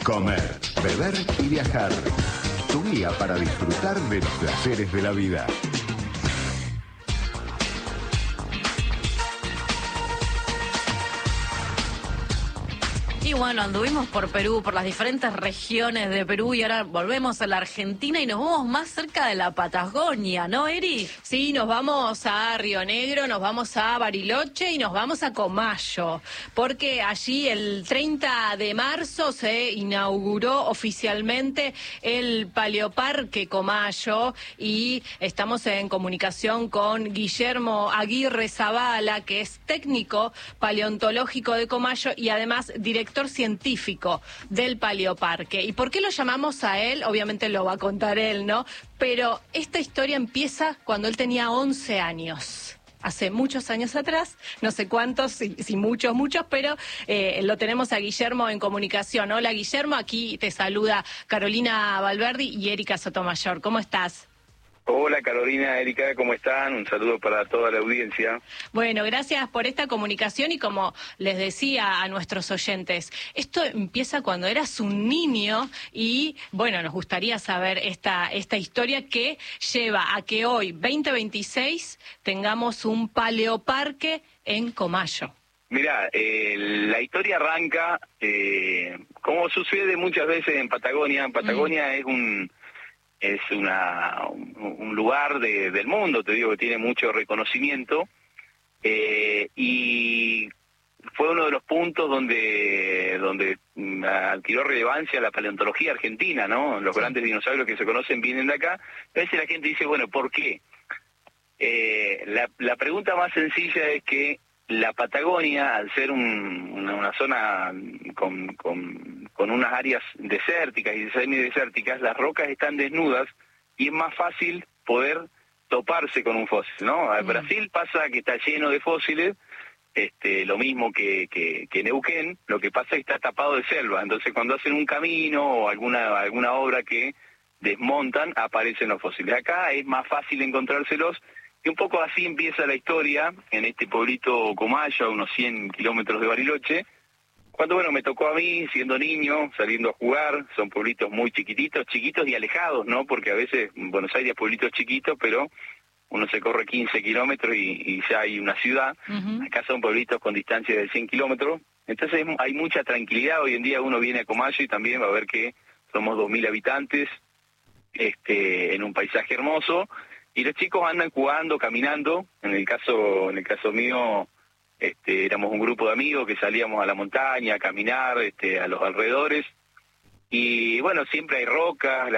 Comer, beber y viajar. Tu guía para disfrutar de los placeres de la vida. Y bueno, anduvimos por Perú, por las diferentes regiones de Perú y ahora volvemos a la Argentina y nos vamos más cerca de la Patagonia, ¿no, Eri? Sí, nos vamos a Río Negro, nos vamos a Bariloche y nos vamos a Comayo, porque allí el 30 de marzo se inauguró oficialmente el Paleoparque Comayo y estamos en comunicación con Guillermo Aguirre Zavala, que es técnico paleontológico de Comayo y además director científico del Paleoparque. ¿Y por qué lo llamamos a él? Obviamente lo va a contar él, ¿no? Pero esta historia empieza cuando él tenía 11 años. Hace muchos años atrás, no sé cuántos, si muchos, pero lo tenemos a Guillermo en comunicación. Hola Guillermo, aquí te saluda Carolina Valverdi y Erika Sotomayor. ¿Cómo estás? Hola Carolina, Erika, ¿cómo están? Un saludo para toda la audiencia. Bueno, gracias por esta comunicación y como les decía a nuestros oyentes, esto empieza cuando eras un niño y bueno, nos gustaría saber esta historia que lleva a que hoy, 2026, tengamos un paleoparque en Comayo. Mirá, la historia arranca, como sucede muchas veces en Patagonia. En Patagonia es un lugar del mundo, te digo, que tiene mucho reconocimiento, y fue uno de los puntos donde adquirió relevancia la paleontología argentina, ¿no? Los grandes dinosaurios que se conocen vienen de acá. A veces la gente dice, bueno, ¿por qué? La pregunta más sencilla es que la Patagonia, al ser una zona con unas áreas desérticas y semidesérticas, las rocas están desnudas y es más fácil poder toparse con un fósil, ¿no? Brasil pasa que está lleno de fósiles, lo mismo que Neuquén, lo que pasa es que está tapado de selva, entonces cuando hacen un camino o alguna obra que desmontan, aparecen los fósiles. Acá es más fácil encontrárselos. Y un poco así empieza la historia en este pueblito Comayo, a unos 100 kilómetros de Bariloche, cuando, bueno, me tocó a mí, siendo niño, saliendo a jugar. Son pueblitos muy chiquitos y alejados, ¿no? Porque a veces en Buenos Aires hay pueblitos chiquitos, pero uno se corre 15 kilómetros y ya hay una ciudad. Acá son pueblitos con distancia de 100 kilómetros. Entonces hay mucha tranquilidad. Hoy en día uno viene a Comayo y también va a ver que somos 2.000 habitantes, en un paisaje hermoso. Y los chicos andan jugando, caminando. En el caso mío, éramos un grupo de amigos que salíamos a la montaña a caminar, a los alrededores. Y bueno, siempre hay rocas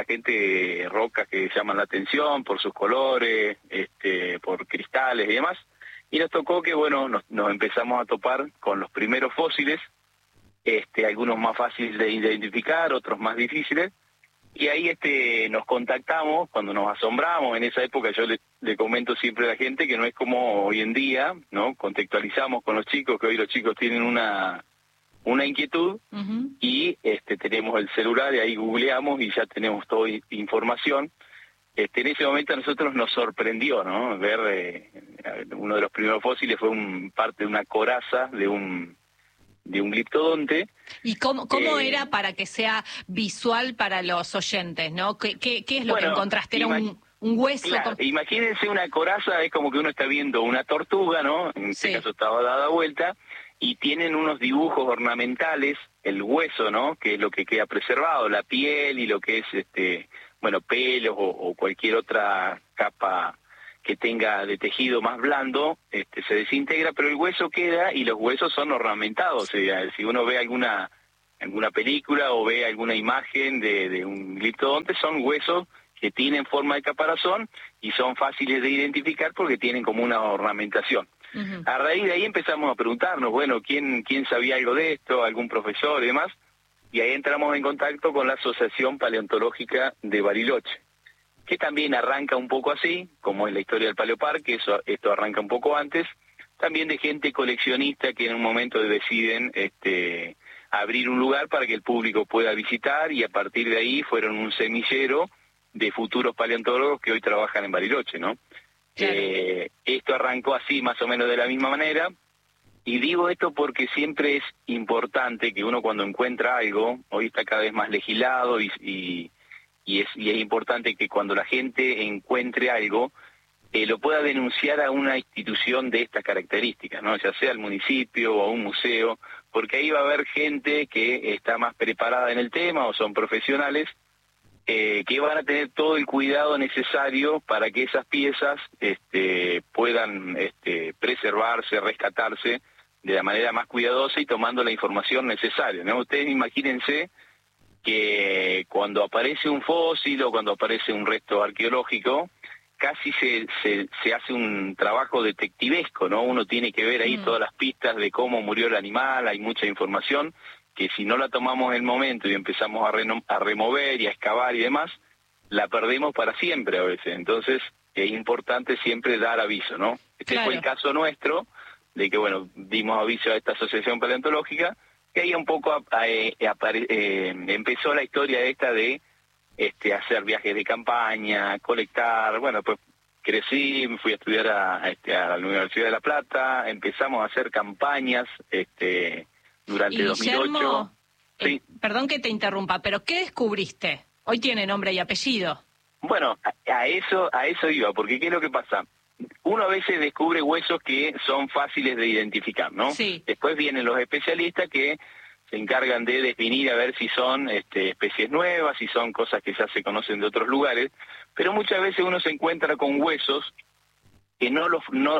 que llaman la atención por sus colores, por cristales y demás. Y nos tocó que, bueno, nos empezamos a topar con los primeros fósiles, algunos más fáciles de identificar, otros más difíciles. Y ahí nos contactamos, cuando nos asombramos. En esa época yo le comento siempre a la gente que no es como hoy en día, ¿no? Contextualizamos con los chicos, que hoy los chicos tienen una inquietud, y tenemos el celular y ahí googleamos y ya tenemos toda información. En ese momento a nosotros nos sorprendió, ¿no? Ver uno de los primeros fósiles fue parte de una coraza de un gliptodonte. ¿Y cómo era para que sea visual para los oyentes, no? ¿Qué es lo que encontraste? ¿Era un hueso? Claro, imagínense una coraza, es como que uno está viendo una tortuga, ¿no? En este caso estaba dada vuelta, y tienen unos dibujos ornamentales, el hueso, ¿no? Que es lo que queda preservado, la piel y lo que es, pelos o cualquier otra capa que tenga de tejido más blando, se desintegra, pero el hueso queda y los huesos son ornamentados. O sea, si uno ve alguna película o ve alguna imagen de un gliptodonte, son huesos que tienen forma de caparazón y son fáciles de identificar porque tienen como una ornamentación. A raíz de ahí empezamos a preguntarnos, bueno, ¿quién sabía algo de esto? ¿Algún profesor y demás? Y ahí entramos en contacto con la Asociación Paleontológica de Bariloche, que también arranca un poco así, como es la historia del Paleoparque. Esto arranca un poco antes, también de gente coleccionista que en un momento deciden abrir un lugar para que el público pueda visitar, y a partir de ahí fueron un semillero de futuros paleontólogos que hoy trabajan en Bariloche, ¿no? Claro. Esto arrancó así, más o menos de la misma manera, Y digo esto porque siempre es importante que uno cuando encuentra algo, hoy está cada vez más legislado y es importante que cuando la gente encuentre algo, lo pueda denunciar a una institución de estas características, ¿no? Ya sea el municipio o un museo, porque ahí va a haber gente que está más preparada en el tema o son profesionales que van a tener todo el cuidado necesario para que esas piezas puedan preservarse, rescatarse de la manera más cuidadosa y tomando la información necesaria, ¿no? Ustedes imagínense que cuando aparece un fósil o cuando aparece un resto arqueológico, casi se hace un trabajo detectivesco, ¿no? Uno tiene que ver ahí todas las pistas de cómo murió el animal, hay mucha información que si no la tomamos en el momento y empezamos a remover y a excavar y demás, la perdemos para siempre a veces. Entonces es importante siempre dar aviso, ¿no? Este fue el caso nuestro, de que, bueno, dimos aviso a esta asociación paleontológica, que ahí un poco empezó la historia esta de hacer viajes de campaña, colectar, bueno, pues crecí, me fui a estudiar a la Universidad de La Plata, empezamos a hacer campañas durante 2008. Sí. Perdón que te interrumpa, pero ¿qué descubriste? Hoy tiene nombre y apellido. Bueno, a eso iba, porque ¿qué es lo que pasa? Uno a veces descubre huesos que son fáciles de identificar, ¿no? Sí. Después vienen los especialistas que se encargan de definir a ver si son especies nuevas, si son cosas que ya se conocen de otros lugares, pero muchas veces uno se encuentra con huesos que no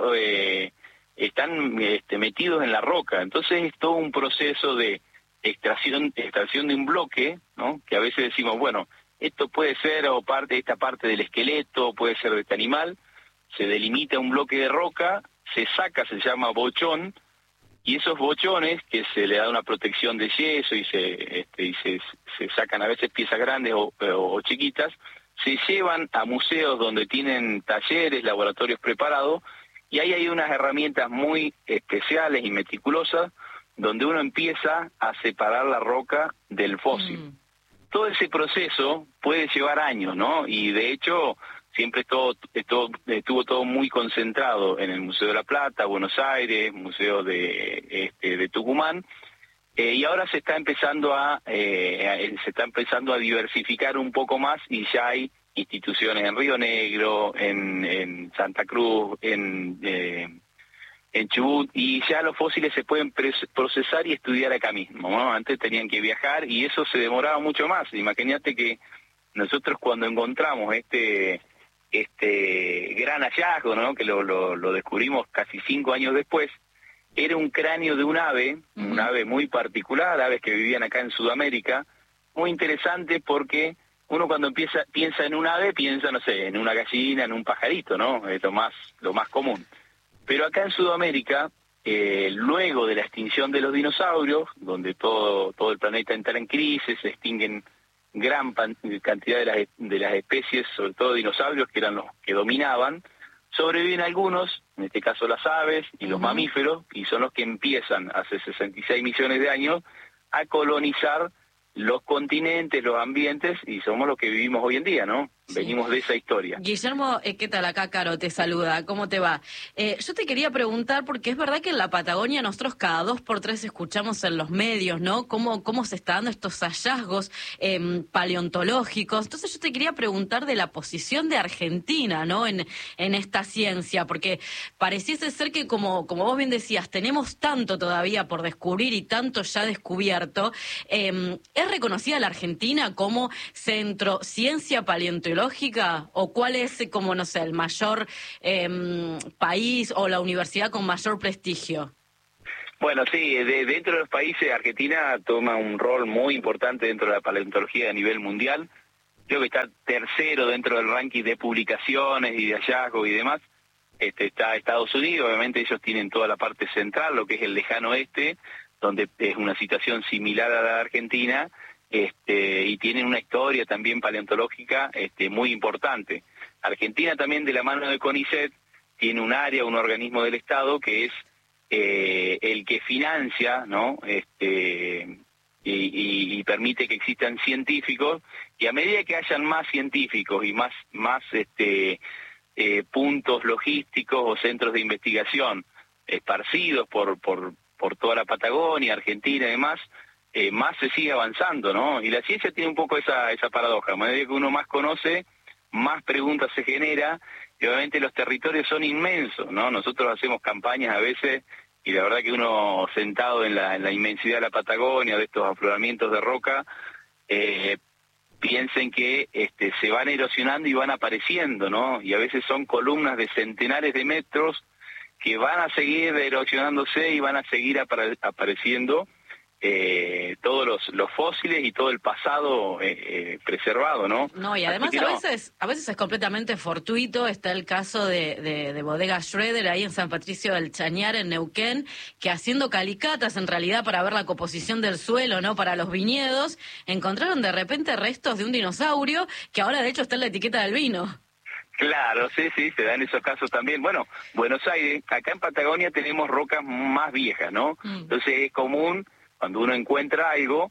están metidos en la roca. Entonces es todo un proceso de extracción de un bloque, ¿no? Que a veces decimos, bueno, esto puede ser esta parte del esqueleto, puede ser de este animal, se delimita un bloque de roca, se saca, se llama bochón, y esos bochones, que se le da una protección de yeso y se sacan a veces piezas grandes o chiquitas, se llevan a museos donde tienen talleres, laboratorios preparados, y ahí hay unas herramientas muy especiales y meticulosas donde uno empieza a separar la roca del fósil. Todo ese proceso puede llevar años, ¿no? Y de hecho siempre estuvo todo muy concentrado en el Museo de La Plata, Buenos Aires, Museo de Tucumán, y ahora se está empezando a diversificar un poco más y ya hay instituciones en Río Negro, en Santa Cruz, en Chubut, y ya los fósiles se pueden procesar y estudiar acá mismo, ¿no? Antes tenían que viajar y eso se demoraba mucho más. Imagínate que nosotros cuando encontramos este gran hallazgo, ¿no? Que lo descubrimos casi 5 años después, era un cráneo de un ave muy particular, aves que vivían acá en Sudamérica, muy interesante porque uno cuando piensa en un ave, piensa, no sé, en una gallina, en un pajarito, ¿no? Es lo más común. Pero acá en Sudamérica, luego de la extinción de los dinosaurios, donde todo el planeta entra en crisis, se extinguen gran cantidad de las especies, sobre todo dinosaurios, que eran los que dominaban, sobreviven algunos, en este caso las aves y los mamíferos, y son los que empiezan hace 66 millones de años a colonizar los continentes, los ambientes, y somos los que vivimos hoy en día, ¿no? Sí. Venimos de esa historia. Guillermo, ¿qué tal? Acá Caro te saluda, ¿cómo te va? Yo te quería preguntar, porque es verdad que en la Patagonia nosotros cada 2 por 3 escuchamos en los medios, ¿no? Cómo se están dando estos hallazgos paleontológicos. Entonces yo te quería preguntar de la posición de Argentina, ¿no? En esta ciencia, porque pareciese ser que, como vos bien decías, tenemos tanto todavía por descubrir y tanto ya descubierto. ¿Es reconocida la Argentina como centro ciencia paleontológica o cuál es, como no sé, el mayor país o la universidad con mayor prestigio? Bueno, sí, dentro de los países, Argentina toma un rol muy importante dentro de la paleontología a nivel mundial. Creo que está tercero dentro del ranking de publicaciones y de hallazgos y demás. Está Estados Unidos, obviamente ellos tienen toda la parte central, lo que es el lejano oeste, donde es una situación similar a la de Argentina, y tienen una historia también paleontológica muy importante. Argentina también, de la mano de CONICET, tiene un área, un organismo del Estado que es el que financia, ¿no? Y permite que existan científicos, y a medida que hayan más científicos y más puntos logísticos o centros de investigación esparcidos por por toda la Patagonia, Argentina y demás, más se sigue avanzando, ¿no? Y la ciencia tiene un poco esa paradoja. A medida que uno más conoce, más preguntas se genera, y obviamente los territorios son inmensos, ¿no? Nosotros hacemos campañas a veces, y la verdad que uno sentado en la inmensidad de la Patagonia, de estos afloramientos de roca, piensen que se van erosionando y van apareciendo, ¿no? Y a veces son columnas de centenares de metros que van a seguir erosionándose y van a seguir apareciendo todos los fósiles y todo el pasado preservado, ¿no? No, y además a veces es completamente fortuito. Está el caso de Bodega Schroeder ahí en San Patricio del Chañar, en Neuquén, que haciendo calicatas en realidad para ver la composición del suelo, ¿no? Para los viñedos, encontraron de repente restos de un dinosaurio que ahora de hecho está en la etiqueta del vino. Claro, sí, se dan esos casos también. Bueno, Buenos Aires, acá en Patagonia tenemos rocas más viejas, ¿no? Entonces es común, cuando uno encuentra algo,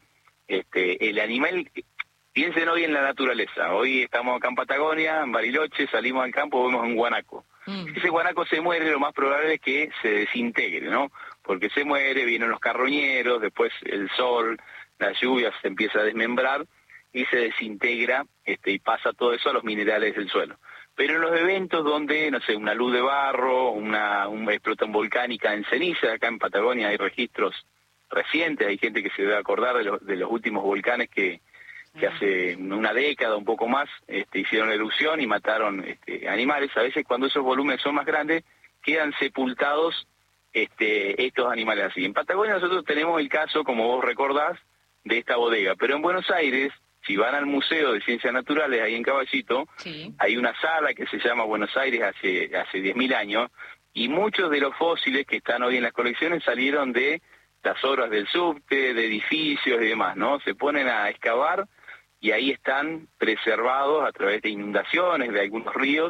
el animal, piensen hoy en la naturaleza. Hoy estamos acá en Patagonia, en Bariloche, salimos al campo, vemos un guanaco. Si ese guanaco se muere, lo más probable es que se desintegre, ¿no? Porque se muere, vienen los carroñeros, después el sol, la lluvia se empieza a desmembrar y se desintegra y pasa todo eso a los minerales del suelo. Pero en los eventos donde, no sé, una luz de barro, una explosión volcánica en ceniza, acá en Patagonia hay registros recientes, hay gente que se debe acordar de los últimos volcanes que hace una década, un poco más, hicieron erupción y mataron animales. A veces cuando esos volúmenes son más grandes, quedan sepultados estos animales así. En Patagonia nosotros tenemos el caso, como vos recordás, de esta bodega, pero en Buenos Aires, si van al Museo de Ciencias Naturales, ahí en Caballito, sí, hay una sala que se llama Buenos Aires hace 10.000 años, y muchos de los fósiles que están hoy en las colecciones salieron de las obras del subte, de edificios y demás, ¿no? Se ponen a excavar y ahí están preservados a través de inundaciones de algunos ríos,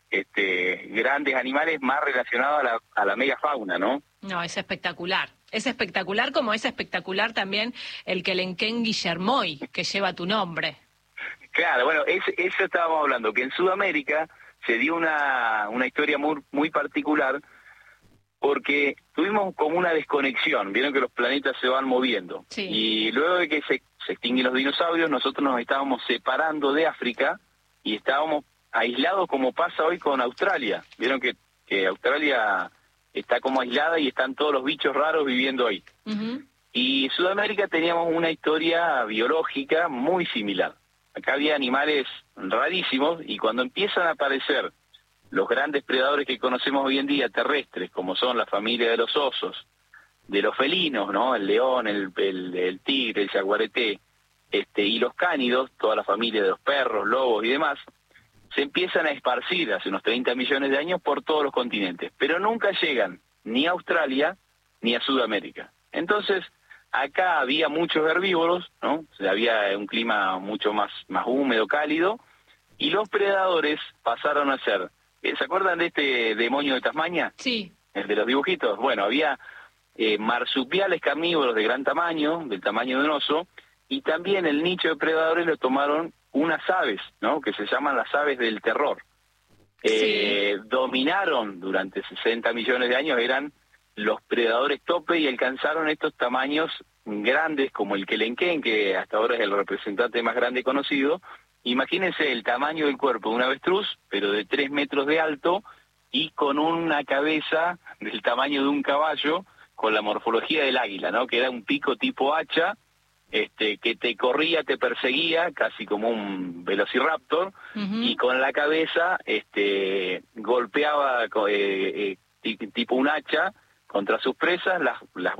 grandes animales más relacionados a la megafauna, ¿no? No, es espectacular. Es espectacular, como es espectacular también el Quelenquén Guillermoy, que lleva tu nombre. Claro, bueno, eso estábamos hablando, que en Sudamérica se dio una historia muy particular, porque tuvimos como una desconexión. Vieron que los planetas se van moviendo. Sí. Y luego de que se extinguen los dinosaurios, nosotros nos estábamos separando de África y estábamos aislados, como pasa hoy con Australia. Vieron que Australia está como aislada y están todos los bichos raros viviendo ahí. Y Sudamérica teníamos una historia biológica muy similar. Acá había animales rarísimos, y cuando empiezan a aparecer los grandes predadores que conocemos hoy en día, terrestres, como son la familia de los osos, de los felinos, ¿no? El león, el tigre, el jaguarete, y los cánidos, toda la familia de los perros, lobos y demás, se empiezan a esparcir hace unos 30 millones de años por todos los continentes, pero nunca llegan ni a Australia ni a Sudamérica. Entonces, acá había muchos herbívoros, ¿no? O sea, había un clima mucho más húmedo, cálido, y los predadores pasaron a ser, ¿se acuerdan de este demonio de Tasmania? Sí. El de los dibujitos. Bueno, había marsupiales carnívoros de gran tamaño, del tamaño de un oso, y también el nicho de predadores lo tomaron unas aves, ¿no? Que se llaman las aves del terror. Sí. Dominaron durante 60 millones de años, eran los predadores tope, y alcanzaron estos tamaños grandes como el Quelenquén, que hasta ahora es el representante más grande conocido. Imagínense el tamaño del cuerpo de un avestruz, pero de 3 metros de alto y con una cabeza del tamaño de un caballo, con la morfología del águila, ¿no? Que era un pico tipo hacha, que te corría, te perseguía, casi como un velociraptor, y con la cabeza golpeaba tipo un hacha contra sus presas, las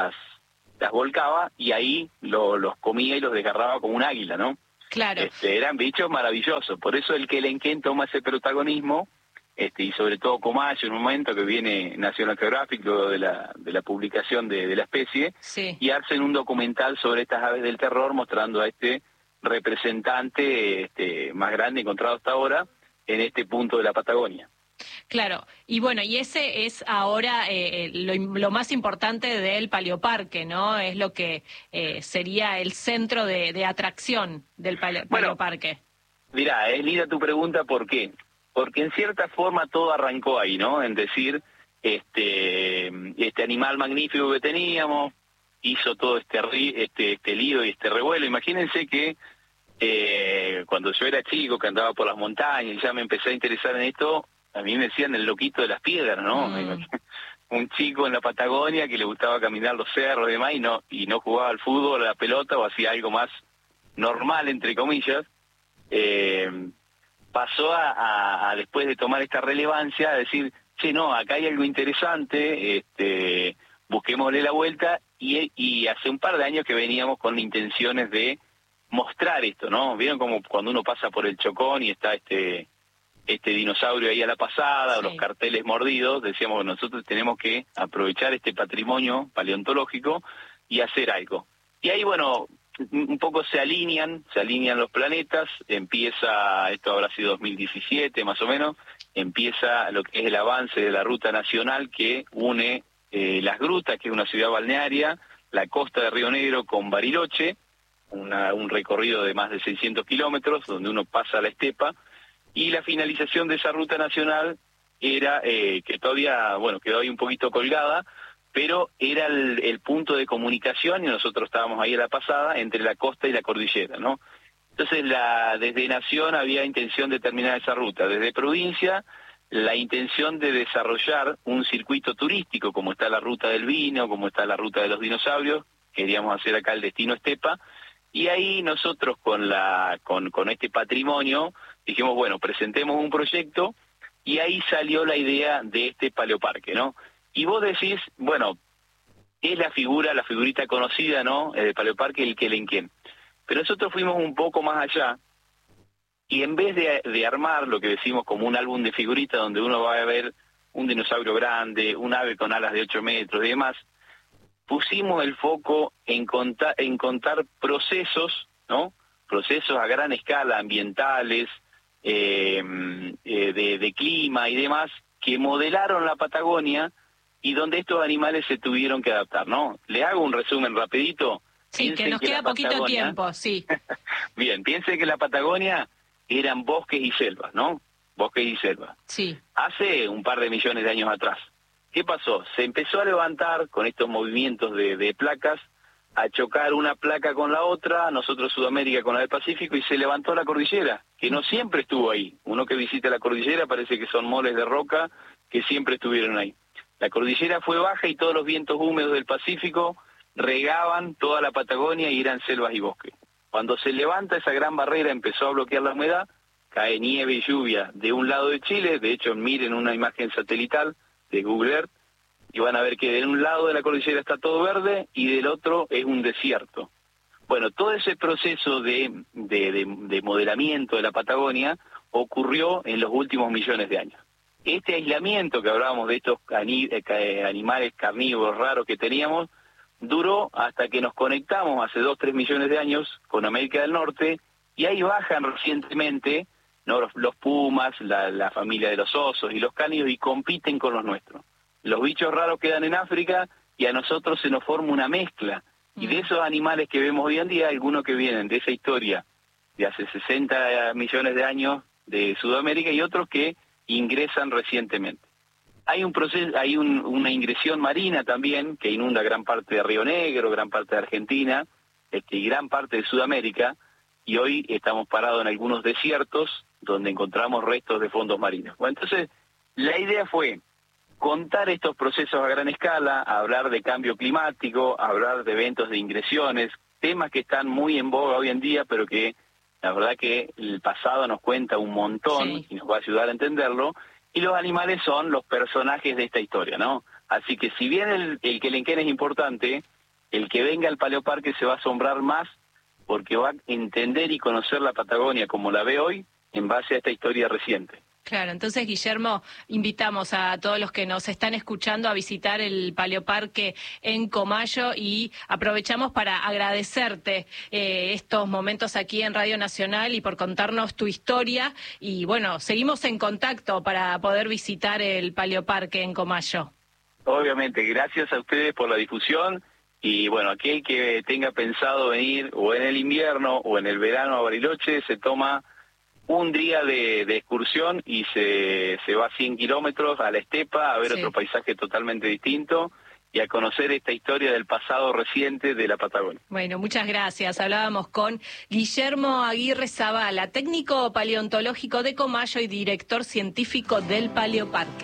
volcaba, y ahí los comía y los desgarraba como un águila, ¿no? Claro. Eran bichos maravillosos, por eso el Quelenquén toma ese protagonismo, y sobre todo Comayo, en un momento que viene National Geographic, luego de la publicación de la especie, Sí. y hacen un documental sobre estas aves del terror, mostrando a este representante más grande encontrado hasta ahora en este punto de la Patagonia. Claro, y bueno, y ese es ahora lo más importante del Paleoparque, ¿no? Es lo que sería el centro de atracción del Paleoparque. Mirá, es linda tu pregunta, ¿por qué? Porque en cierta forma todo arrancó ahí, ¿no? En decir, este animal magnífico que teníamos, hizo todo este lío y este revuelo. Imagínense que cuando yo era chico, que andaba por las montañas y ya me empecé a interesar en esto, a mí me decían el loquito de las piedras, ¿no? Un chico en la Patagonia que le gustaba caminar los cerros y demás, y no jugaba al fútbol, a la pelota, o hacía algo más normal, entre comillas, pasó a después de tomar esta relevancia, a decir, che, no, acá hay algo interesante, busquémosle la vuelta, y hace un par de años que veníamos con intenciones de mostrar esto, ¿no? ¿Vieron como cuando uno pasa por el Chocón y está este dinosaurio ahí a la pasada, o los carteles mordidos? Decíamos que nosotros tenemos que aprovechar este patrimonio paleontológico y hacer algo. Y ahí, bueno, un poco se alinean los planetas, esto habrá sido 2017 más o menos, empieza lo que es el avance de la ruta nacional que une Las Grutas, que es una ciudad balnearia, la costa de Río Negro con Bariloche, un recorrido de más de 600 kilómetros, donde uno pasa la estepa, y la finalización de esa ruta nacional era, que todavía, bueno, quedó ahí un poquito colgada, pero era el punto de comunicación, y nosotros estábamos ahí a la pasada, entre la costa y la cordillera, ¿no? Entonces, desde Nación había intención de terminar esa ruta. Desde provincia, la intención de desarrollar un circuito turístico, como está la ruta del vino, como está la ruta de los dinosaurios, queríamos hacer acá el destino estepa, y ahí nosotros con este patrimonio dijimos, bueno, presentemos un proyecto, y ahí salió la idea de este paleoparque, ¿no? Y vos decís, bueno, es la figurita conocida, ¿no?, del paleoparque, el Quelenquén. Pero nosotros fuimos un poco más allá, y en vez de armar lo que decimos como un álbum de figuritas donde uno va a ver un dinosaurio grande, un ave con alas de 8 metros y demás, pusimos el foco en contar procesos, ¿no? Procesos a gran escala, ambientales, de clima y demás, que modelaron la Patagonia y donde estos animales se tuvieron que adaptar, ¿no? Le hago un resumen rapidito. Sí, piensen que nos queda poquito tiempo, sí. Bien, piensen que la Patagonia eran bosques y selvas, ¿no? Bosques y selvas. Sí. Hace un par de millones de años atrás. ¿Qué pasó? Se empezó a levantar con estos movimientos de placas, a chocar una placa con la otra, nosotros Sudamérica con la del Pacífico, y se levantó la cordillera, que no siempre estuvo ahí. Uno que visita la cordillera parece que son moles de roca que siempre estuvieron ahí. La cordillera fue baja y todos los vientos húmedos del Pacífico regaban toda la Patagonia y eran selvas y bosques. Cuando se levanta esa gran barrera, empezó a bloquear la humedad, cae nieve y lluvia de un lado de Chile. De hecho, miren una imagen satelital de Google Earth y van a ver que de un lado de la cordillera está todo verde y del otro es un desierto. Bueno, todo ese proceso de modelamiento de la Patagonia ocurrió en los últimos millones de años. Este aislamiento que hablábamos de estos animales carnívoros raros que teníamos, duró hasta que nos conectamos hace 2-3 millones de años con América del Norte, y ahí bajan recientemente, ¿no?, los pumas, la familia de los osos y los cánidos, y compiten con los nuestros. Los bichos raros quedan en África y a nosotros se nos forma una mezcla. Y de esos animales que vemos hoy en día, algunos que vienen de esa historia de hace 60 millones de años de Sudamérica y otros que ingresan recientemente. Hay un proceso, una ingresión marina también que inunda gran parte de Río Negro, gran parte de Argentina, y gran parte de Sudamérica, y hoy estamos parados en algunos desiertos donde encontramos restos de fondos marinos. Bueno, entonces, la idea fue contar estos procesos a gran escala, hablar de cambio climático, hablar de eventos de ingresiones, temas que están muy en boga hoy en día, pero que la verdad que el pasado nos cuenta un montón y nos va a ayudar a entenderlo. Y los animales son los personajes de esta historia, ¿no? Así que si bien el Quelenquén es importante, el que venga al Paleoparque se va a asombrar más porque va a entender y conocer la Patagonia como la ve hoy en base a esta historia reciente. Claro, entonces, Guillermo, invitamos a todos los que nos están escuchando a visitar el Paleoparque en Comayo, y aprovechamos para agradecerte estos momentos aquí en Radio Nacional y por contarnos tu historia. Y bueno, seguimos en contacto para poder visitar el Paleoparque en Comayo. Obviamente, gracias a ustedes por la difusión. Y bueno, aquel que tenga pensado venir o en el invierno o en el verano a Bariloche, se toma un día de excursión y se va 100 kilómetros a la estepa a ver otro paisaje totalmente distinto y a conocer esta historia del pasado reciente de la Patagonia. Bueno, muchas gracias. Hablábamos con Guillermo Aguirre Zavala, técnico paleontológico de Comayo y director científico del Paleoparque.